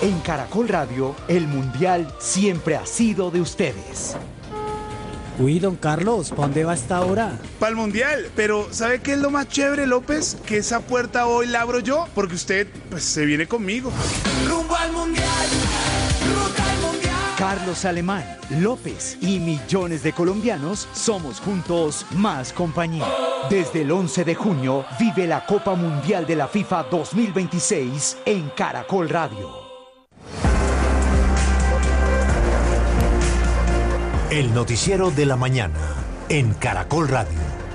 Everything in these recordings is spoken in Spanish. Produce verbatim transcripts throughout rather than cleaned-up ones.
En Caracol Radio, el Mundial siempre ha sido de ustedes. Uy, don Carlos, ¿para dónde va esta hora? Para el Mundial, pero ¿sabe qué es lo más chévere, López? Que esa puerta hoy la abro yo, porque usted, pues, se viene conmigo. Rumbo al Mundial, ruta al Mundial. Carlos Alemán, López y millones de colombianos somos juntos más compañía. Desde el once de junio, vive la Copa Mundial de la FIFA dos mil veintiséis en Caracol Radio. El noticiero de la mañana en Caracol Radio.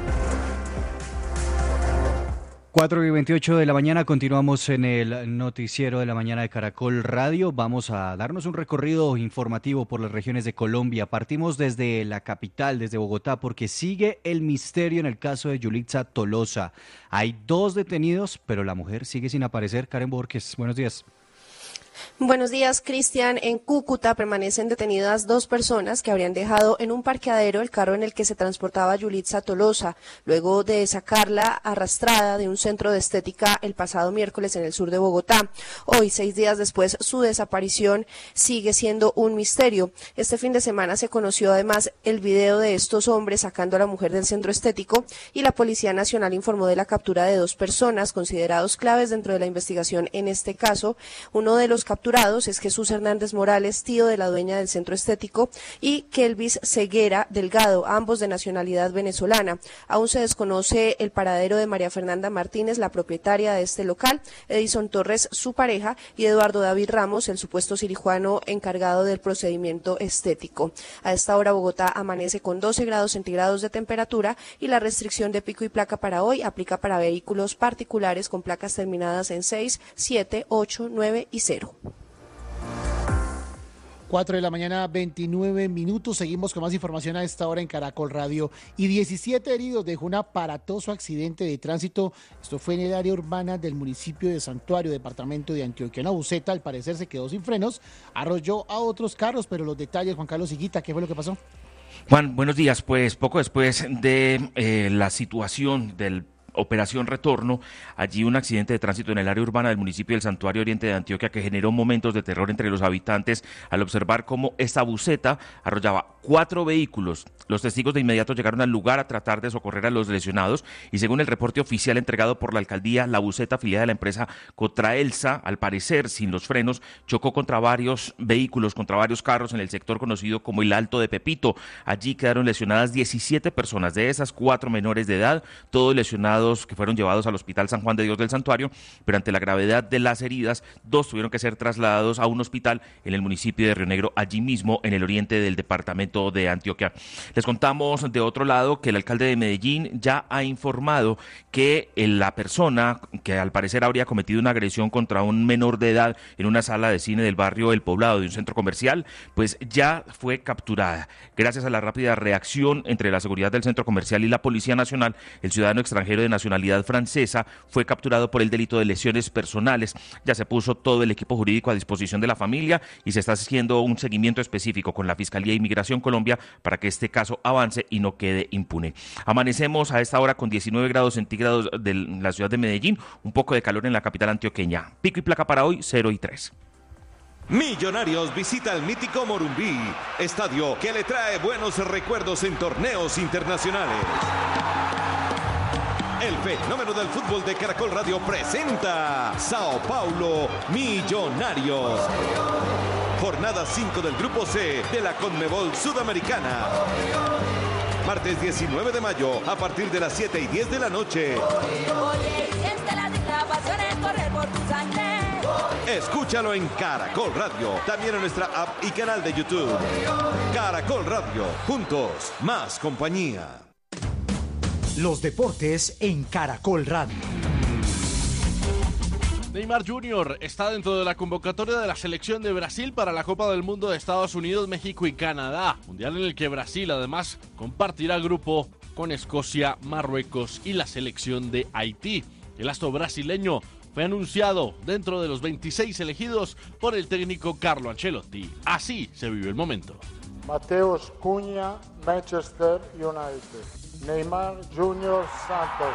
cuatro y veintiocho de la mañana, continuamos en el noticiero de la mañana de Caracol Radio. Vamos a darnos un recorrido informativo por las regiones de Colombia. Partimos desde la capital, desde Bogotá, porque sigue el misterio en el caso de Yulitza Tolosa. Hay dos detenidos, pero la mujer sigue sin aparecer. Karen Borges, buenos días. Buenos días, Cristian. En Cúcuta permanecen detenidas dos personas que habrían dejado en un parqueadero el carro en el que se transportaba Yulitza Tolosa, luego de sacarla arrastrada de un centro de estética el pasado miércoles en el sur de Bogotá. Hoy, seis días después, su desaparición sigue siendo un misterio. Este fin de semana se conoció además el video de estos hombres sacando a la mujer del centro estético y la Policía Nacional informó de la captura de dos personas considerados claves dentro de la investigación en este caso. Uno de los capturados es Jesús Hernández Morales, tío de la dueña del centro estético, y Kelvis Ceguera Delgado, ambos de nacionalidad venezolana. Aún se desconoce el paradero de María Fernanda Martínez, la propietaria de este local, Edison Torres, su pareja, y Eduardo David Ramos, el supuesto cirujano encargado del procedimiento estético. A esta hora Bogotá amanece con doce grados centígrados de temperatura y la restricción de pico y placa para hoy aplica para vehículos particulares con placas terminadas en seis, siete, ocho, nueve y cero. cuatro de la mañana, veintinueve minutos. Seguimos con más información a esta hora en Caracol Radio. Y diecisiete heridos dejó un aparatoso accidente de tránsito. Esto fue en el área urbana del municipio de Santuario, departamento de Antioquia. Una buseta, al parecer, se quedó sin frenos, arrolló a otros carros, pero los detalles, Juan Carlos Higuita, ¿qué fue lo que pasó? Juan, buenos días. Pues poco después de eh, la situación del Operación Retorno, allí un accidente de tránsito en el área urbana del municipio del Santuario Oriente de Antioquia que generó momentos de terror entre los habitantes al observar cómo esta buseta arrollaba cuatro vehículos. Los testigos de inmediato llegaron al lugar a tratar de socorrer a los lesionados y según el reporte oficial entregado por la alcaldía, la buseta afiliada de la empresa Cotraelsa, al parecer sin los frenos, chocó contra varios vehículos, contra varios carros en el sector conocido como el Alto de Pepito. Allí quedaron lesionadas diecisiete personas, de esas cuatro menores de edad, todos lesionados que fueron llevados al Hospital San Juan de Dios del Santuario, pero ante la gravedad de las heridas, dos tuvieron que ser trasladados a un hospital en el municipio de Río Negro, allí mismo en el oriente del departamento de Antioquia. Les contamos de otro lado que el alcalde de Medellín ya ha informado que la persona que al parecer habría cometido una agresión contra un menor de edad en una sala de cine del barrio El Poblado de un centro comercial, pues ya fue capturada. Gracias a la rápida reacción entre la seguridad del centro comercial y la Policía Nacional, el ciudadano extranjero de nacionalidad francesa fue capturado por el delito de lesiones personales. Ya se puso todo el equipo jurídico a disposición de la familia y se está haciendo un seguimiento específico con la Fiscalía de Inmigración Colombia para que este caso avance y no quede impune. Amanecemos a esta hora con diecinueve grados centígrados de la ciudad de Medellín, un poco de calor en la capital antioqueña. Pico y placa para hoy, cero y tres. Millonarios visita el mítico Morumbí, estadio que le trae buenos recuerdos en torneos internacionales. El fenómeno del fútbol de Caracol Radio presenta Sao Paulo Millonarios. Jornada cinco del Grupo C de la Conmebol Sudamericana. Martes diecinueve de mayo a partir de las siete y diez de la noche. Escúchalo en Caracol Radio, también en nuestra app y canal de YouTube. Caracol Radio, juntos, más compañía. Los deportes en Caracol Radio. Neymar junior está dentro de la convocatoria de la selección de Brasil para la Copa del Mundo de Estados Unidos, México y Canadá, mundial en el que Brasil además compartirá grupo con Escocia, Marruecos y la selección de Haití. El astro brasileño fue anunciado dentro de los veintiséis elegidos por el técnico Carlo Ancelotti. Así se vive el momento. Mateus Cunha, Manchester United. Neymar junior Santos.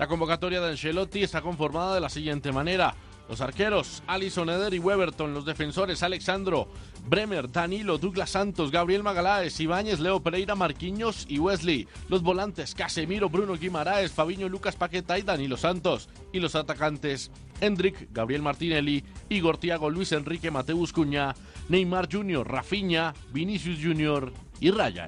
La convocatoria de Ancelotti está conformada de la siguiente manera. Los arqueros, Alisson, Eder y Weberton. Los defensores, Alexandro, Bremer, Danilo, Douglas Santos, Gabriel Magaláes, Ibáñez, Leo Pereira, Marquinhos y Wesley. Los volantes, Casemiro, Bruno Guimaraes, Fabinho, Lucas Paquetá y Danilo Santos. Y los atacantes, Hendrik, Gabriel Martinelli, Igor Thiago, Luis Enrique, Mateus Cunha, Neymar junior, Rafinha, Vinicius junior y Ryan.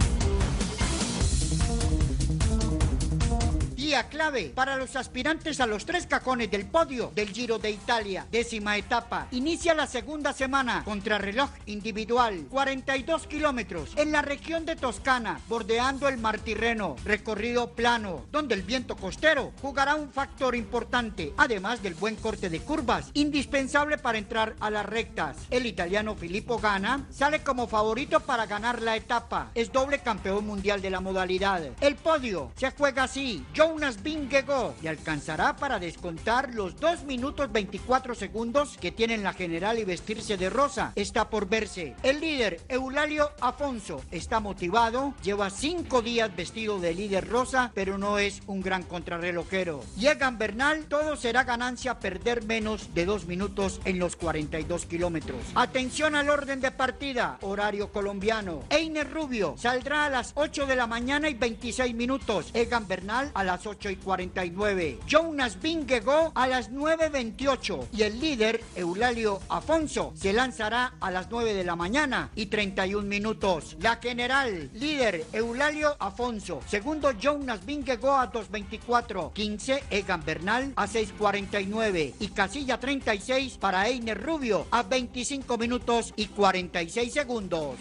Día clave para los aspirantes a los tres cajones del podio del Giro de Italia, décima etapa. Inicia la segunda semana, contrarreloj individual, cuarenta y dos kilómetros, en la región de Toscana, bordeando el Mar Tirreno, recorrido plano, donde el viento costero jugará un factor importante, además del buen corte de curvas, indispensable para entrar a las rectas. El italiano Filippo Ganna sale como favorito para ganar la etapa, es doble campeón mundial de la modalidad. El podio se juega así: Jonas Vingegaard le alcanzará para descontar los dos minutos veinticuatro segundos que tienen la general y vestirse de rosa. Está por verse. El líder Eulalio Afonso está motivado, lleva cinco días vestido de líder rosa, pero no es un gran contrarrelojero. Y Egan Bernal, todo será ganancia perder menos de dos minutos en los cuarenta y dos kilómetros. Atención al orden de partida, horario colombiano. Einer Rubio saldrá a las ocho de la mañana y veintiséis minutos. Egan Bernal a las ocho y cuarenta y nueve. Jonas Vingegaard a las nueve veintiocho. Y el líder, Eulalio Afonso, se lanzará a las nueve de la mañana y treinta y un minutos. La general, líder Eulalio Afonso. Segundo, Jonas Vingegaard a dos veinticuatro. quince, Egan Bernal a seis cuarenta y nueve. Y casilla treinta y seis para Einer Rubio a veinticinco minutos y cuarenta y seis segundos.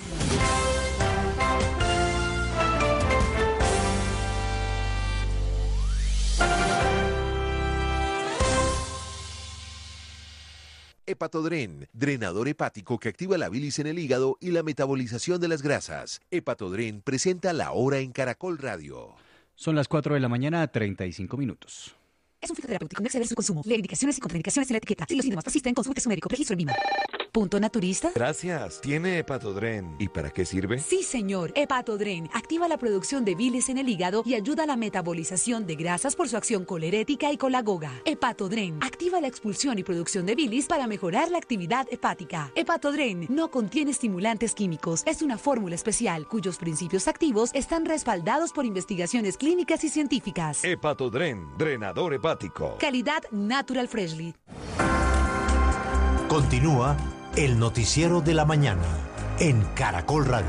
Hepatodren, drenador hepático que activa la bilis en el hígado y la metabolización de las grasas. Hepatodren presenta La Hora en Caracol Radio. Son las cuatro de la mañana, treinta y cinco minutos. Es un fitoterapéutico, no exceder su consumo. Lee indicaciones y contraindicaciones en la etiqueta. Si los síntomas persisten, consulte a su médico. Registro en Vima. ¿Punto naturista? Gracias. ¿Tiene Hepatodren? ¿Y para qué sirve? Sí, señor. Hepatodren activa la producción de bilis en el hígado y ayuda a la metabolización de grasas por su acción colerética y colagoga. Hepatodren activa la expulsión y producción de bilis para mejorar la actividad hepática. Hepatodren no contiene estimulantes químicos. Es una fórmula especial cuyos principios activos están respaldados por investigaciones clínicas y científicas. Hepatodren, drenador hepático. Calidad Natural Freshly. Continúa el noticiero de la mañana en Caracol Radio.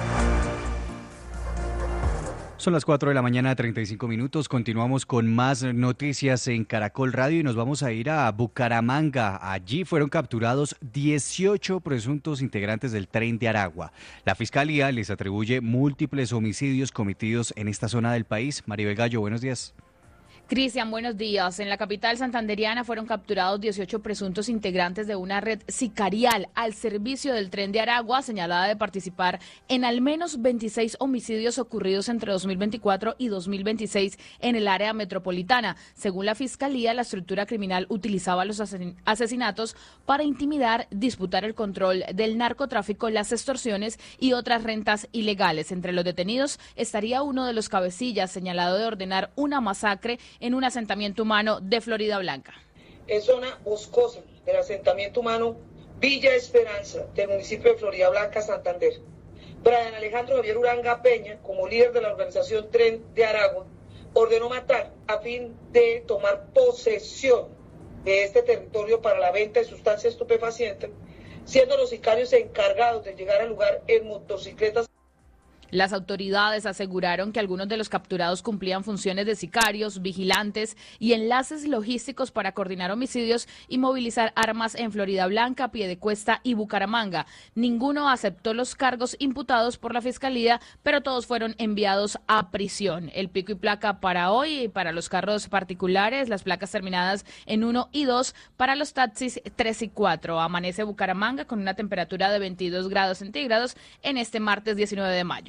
Son las cuatro de la mañana, treinta y cinco minutos. Continuamos con más noticias en Caracol Radio y nos vamos a ir a Bucaramanga. Allí fueron capturados dieciocho presuntos integrantes del Tren de Aragua. La Fiscalía les atribuye múltiples homicidios cometidos en esta zona del país. Maribel Gallo, buenos días. Cristian, buenos días. En la capital santanderiana fueron capturados dieciocho presuntos integrantes de una red sicarial al servicio del Tren de Aragua, señalada de participar en al menos veintiséis homicidios ocurridos entre dos mil veinticuatro y dos mil veintiséis en el área metropolitana. Según la Fiscalía, la estructura criminal utilizaba los asesinatos para intimidar, disputar el control del narcotráfico, las extorsiones y otras rentas ilegales. Entre los detenidos estaría uno de los cabecillas, señalado de ordenar una masacre en un asentamiento humano de Florida Blanca. En zona boscosa del asentamiento humano Villa Esperanza del municipio de Florida Blanca, Santander. Brian Alejandro Javier Uranga Peña, como líder de la organización Tren de Aragua, ordenó matar a fin de tomar posesión de este territorio para la venta de sustancias estupefacientes, siendo los sicarios encargados de llegar al lugar en motocicletas. Las autoridades aseguraron que algunos de los capturados cumplían funciones de sicarios, vigilantes y enlaces logísticos para coordinar homicidios y movilizar armas en Florida Blanca, Piedecuesta y Bucaramanga. Ninguno aceptó los cargos imputados por la Fiscalía, pero todos fueron enviados a prisión. El pico y placa para hoy, para los carros particulares, las placas terminadas en uno y dos, para los taxis tres y cuatro. Amanece Bucaramanga con una temperatura de veintidós grados centígrados en este martes diecinueve de mayo.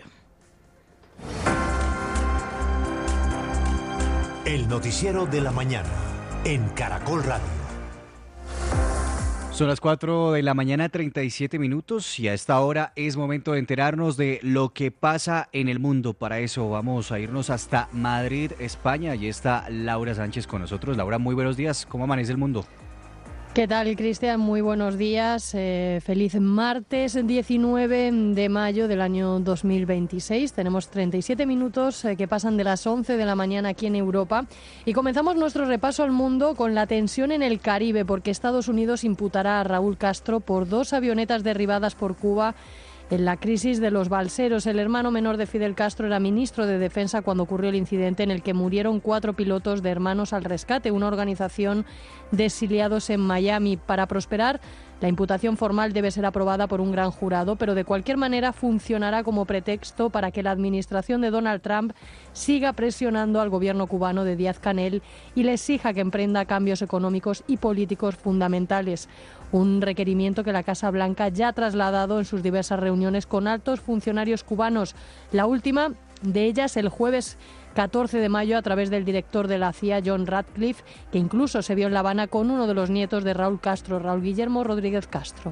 El noticiero de la mañana en Caracol Radio. Son las cuatro de la mañana, treinta y siete minutos, y a esta hora es momento de enterarnos de lo que pasa en el mundo. Para eso vamos a irnos hasta Madrid, España, y está Laura Sánchez con nosotros. Laura, muy buenos días. ¿Cómo amanece el mundo? ¿Qué tal, Cristian? Muy buenos días. Eh, feliz martes diecinueve de mayo del año dos mil veintiséis. Tenemos treinta y siete minutos eh, que pasan de las once de la mañana aquí en Europa. Y comenzamos nuestro repaso al mundo con la tensión en el Caribe, porque Estados Unidos imputará a Raúl Castro por dos avionetas derribadas por Cuba en la crisis de los balseros. El hermano menor de Fidel Castro era ministro de Defensa cuando ocurrió el incidente en el que murieron cuatro pilotos de Hermanos al Rescate, una organización de exiliados en Miami. Para prosperar, la imputación formal debe ser aprobada por un gran jurado, pero de cualquier manera funcionará como pretexto para que la administración de Donald Trump siga presionando al gobierno cubano de Díaz-Canel y le exija que emprenda cambios económicos y políticos fundamentales. Un requerimiento que la Casa Blanca ya ha trasladado en sus diversas reuniones con altos funcionarios cubanos. La última de ellas el jueves catorce de mayo a través del director de la C I A, John Ratcliffe, que incluso se vio en La Habana con uno de los nietos de Raúl Castro, Raúl Guillermo Rodríguez Castro.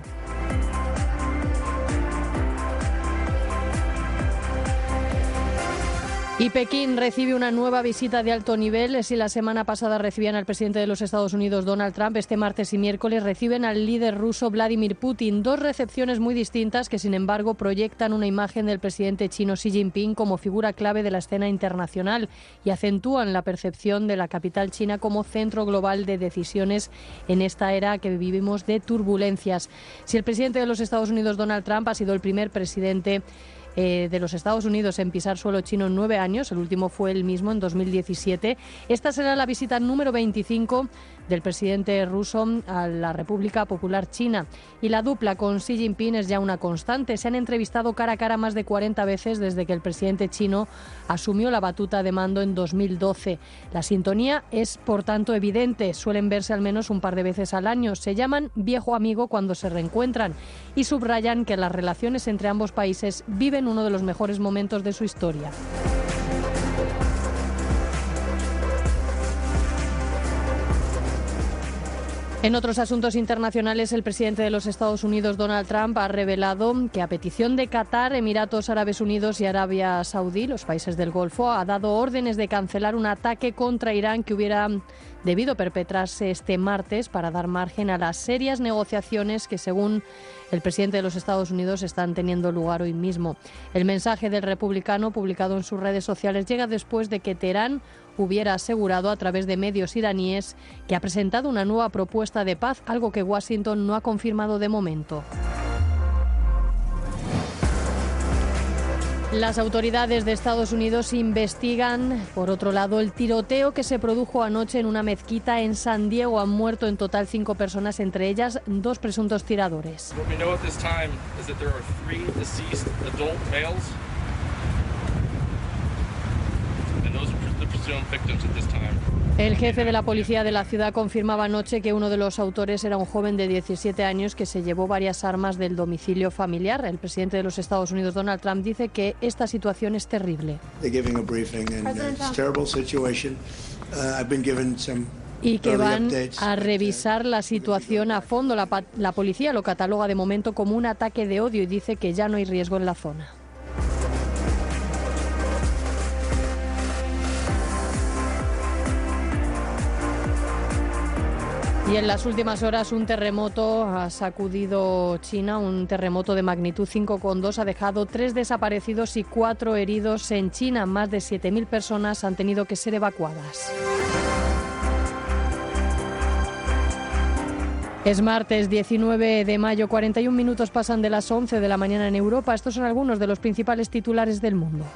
Y Pekín recibe una nueva visita de alto nivel. Si la semana pasada recibían al presidente de los Estados Unidos, Donald Trump, este martes y miércoles reciben al líder ruso Vladimir Putin. Dos recepciones muy distintas que, sin embargo, proyectan una imagen del presidente chino Xi Jinping como figura clave de la escena internacional y acentúan la percepción de la capital china como centro global de decisiones en esta era que vivimos de turbulencias. Si el presidente de los Estados Unidos, Donald Trump, ha sido el primer presidente Eh, de los Estados Unidos en pisar suelo chino en nueve años, el último fue el mismo en dos mil diecisiete. Esta será la visita número veinticinco del presidente ruso a la República Popular China. Y la dupla con Xi Jinping es ya una constante. Se han entrevistado cara a cara más de cuarenta veces desde que el presidente chino asumió la batuta de mando en dos mil doce. La sintonía es, por tanto, evidente. Suelen verse al menos un par de veces al año. Se llaman viejo amigo cuando se reencuentran y subrayan que las relaciones entre ambos países viven uno de los mejores momentos de su historia. En otros asuntos internacionales, el presidente de los Estados Unidos, Donald Trump, ha revelado que a petición de Qatar, Emiratos Árabes Unidos y Arabia Saudí, los países del Golfo, ha dado órdenes de cancelar un ataque contra Irán que hubiera debido perpetrarse este martes para dar margen a las serias negociaciones que, según el presidente de los Estados Unidos, están teniendo lugar hoy mismo. El mensaje del republicano, publicado en sus redes sociales, llega después de que Teherán hubiera asegurado a través de medios iraníes que ha presentado una nueva propuesta de paz, algo que Washington no ha confirmado de momento. Las autoridades de Estados Unidos investigan, por otro lado, el tiroteo que se produjo anoche en una mezquita en San Diego. Han muerto en total cinco personas, entre ellas dos presuntos tiradores. El jefe de la policía de la ciudad confirmaba anoche que uno de los autores era un joven de diecisiete años que se llevó varias armas del domicilio familiar. El presidente de los Estados Unidos, Donald Trump, dice que esta situación es terrible. Y que van a revisar la situación a fondo. La, la policía lo cataloga de momento como un ataque de odio y dice que ya no hay riesgo en la zona. Y en las últimas horas un terremoto ha sacudido China, un terremoto de magnitud cinco coma dos ha dejado tres desaparecidos y cuatro heridos en China. Más de siete mil personas han tenido que ser evacuadas. Es martes diecinueve de mayo, cuarenta y un minutos pasan de las once de la mañana en Europa. Estos son algunos de los principales titulares del mundo.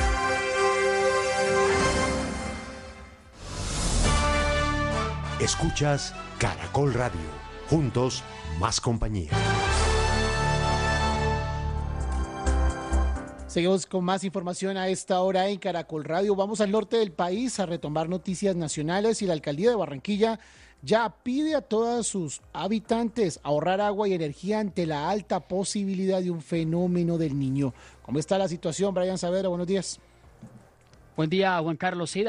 Escuchas Caracol Radio. Juntos, más compañía. Seguimos con más información a esta hora en Caracol Radio. Vamos al norte del país a retomar noticias nacionales y la alcaldía de Barranquilla ya pide a todos sus habitantes ahorrar agua y energía ante la alta posibilidad de un fenómeno del Niño. ¿Cómo está la situación, Brian Saavedra? Buenos días. Buen día, Juan Carlos. Sí,